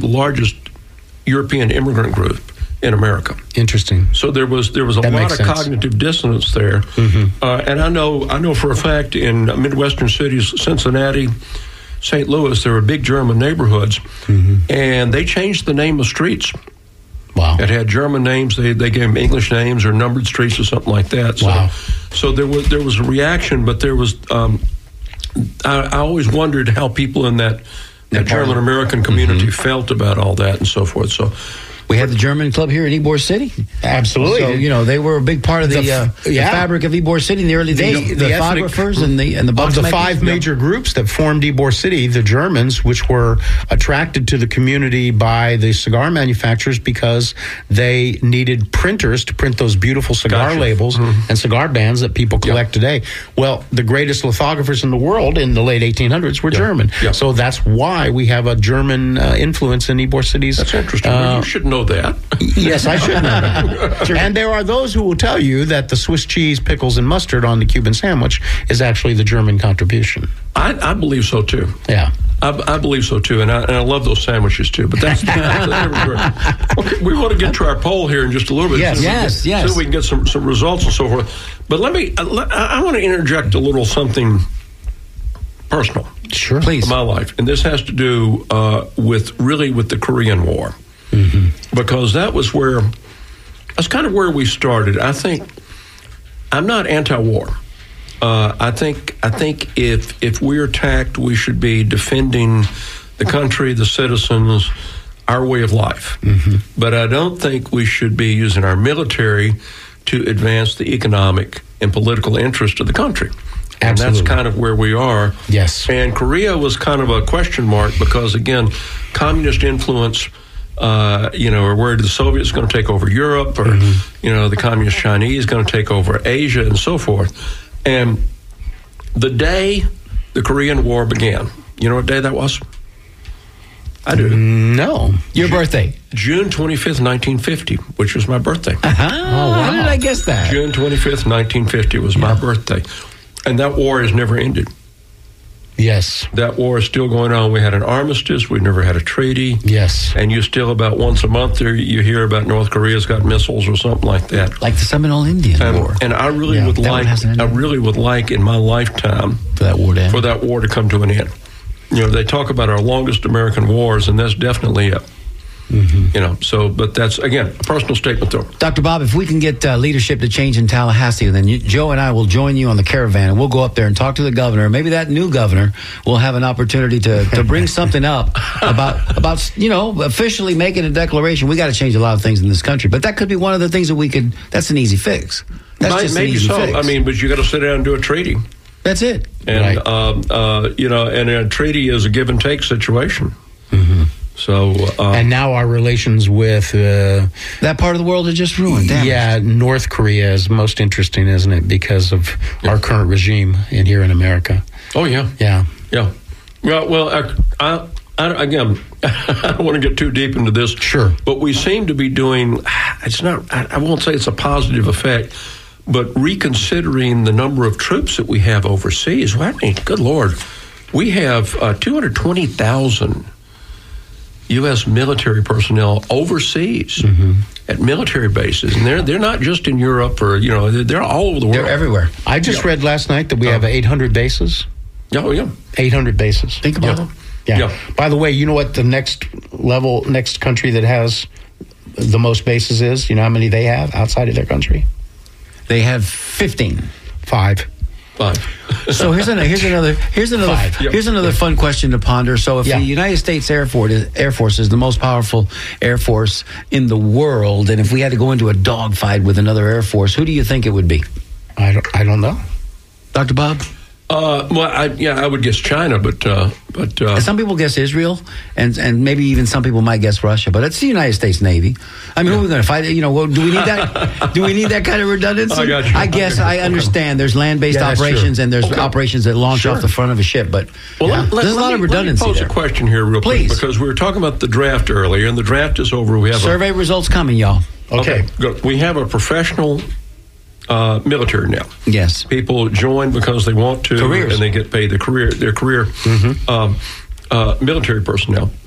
the largest European immigrant group in America. Interesting. So there was a lot of cognitive dissonance there, and I know for a fact in Midwestern cities, Cincinnati, St. Louis, there were big German neighborhoods, and they changed the name of streets. Wow! It had German names. They gave them English names or numbered streets or something like that. So, wow! So there was a reaction, but there was. I always wondered how people in that German American community felt about all that and so forth. So. We had the German club here in Ybor City. Absolutely. So, they were a big part of the fabric of Ybor City in the early days. The photographers and the box of the makers. 5 major groups that formed Ybor City, the Germans, which were attracted to the community by the cigar manufacturers because they needed printers to print those beautiful cigar labels and cigar bands that people collect today. Well, the greatest lithographers in the world in the late 1800s were German. So that's why we have a German influence in Ybor City's. That's interesting. You should know that. Yes, I should know that. And there are those who will tell you that the Swiss cheese, pickles, and mustard on the Cuban sandwich is actually the German contribution. I believe so, too. Yeah. I believe so, too, and I love those sandwiches, too. But that's okay, we want to get to our poll here in just a little bit. Yes. So we can get some results and so forth. But I want to interject a little something personal. Sure. Please. In my life. And this has to do with the Korean War. Because that's kind of where we started. I think I'm not anti-war. I think if we're attacked, we should be defending the country, the citizens, our way of life. But I don't think we should be using our military to advance the economic and political interest of the country. And that's kind of where we are. Yes. And Korea was kind of a question mark because, again, communist influence. Or where the Soviets going to take over Europe, or the communist Chinese going to take over Asia, and so forth. And the day the Korean War began, you know what day that was? I do. No. Your birthday? June 25th, 1950, which was my birthday. How did I guess that? June 25th, 1950 was my birthday. And that war has never ended. Yes. That war is still going on. We had an armistice. We never had a treaty. Yes. And you still, about once a month, you hear about North Korea's got missiles or something like that. Like the Seminole Indian War. And I really would like in my lifetime for that war to come to an end. They talk about our longest American wars, and that's definitely it. But that's, again, a personal statement, though. Dr. Bob, if we can get leadership to change in Tallahassee, then Joe and I will join you on the caravan, and we'll go up there and talk to the governor. Maybe that new governor will have an opportunity to bring something up about officially making a declaration. We got to change a lot of things in this country, but that could be one of the things that that's an easy fix. That's just maybe an easy fix. I mean, but you got to sit down and do a treaty. That's it. And, and a treaty is a give and take situation. So, and now our relations with that part of the world are just ruined. Damaged. North Korea is most interesting, isn't it? Because of our current regime here in America. Oh yeah. Well, I again, I don't want to get too deep into this. Sure, but we seem to be doing. It's not. I won't say it's a positive effect, but reconsidering the number of troops that we have overseas. Well, I mean, good Lord, we have 220,000. U.S. military personnel overseas at military bases, and they're not just in Europe or they're all over the world. They're everywhere. I just read last night that we have 800 bases. Oh yeah, 800 bases. Think about them. Yeah. By the way, you know what the next country that has the most bases is? You know how many they have outside of their country? They have 15. 5. So here's another fun question to ponder. So if the United States Air Force is the most powerful Air Force in the world, and if we had to go into a dogfight with another Air Force, who do you think it would be? I don't know. Dr. Bob? I would guess China, but some people guess Israel, and maybe even some people might guess Russia. But it's the United States Navy. I mean, who are we going to fight? Do we need that? Do we need that kind of redundancy? I got you. I guess I understand. There's land-based operations, and there's operations that launch off the front of a ship. But there's a lot of redundancy. Let me pose a question here, real quick, because we were talking about the draft earlier, and the draft is over. We have survey results coming, y'all. Okay, good. We have a professional military now. Yes. People join because they want to, and they get paid their career military personnel.